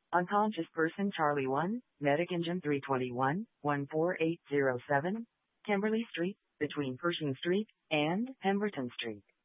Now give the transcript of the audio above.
Unconscious person Charlie 1, Medic Engine 321, 14807, Kimberly Street, between Pershing Street and Pemberton Street.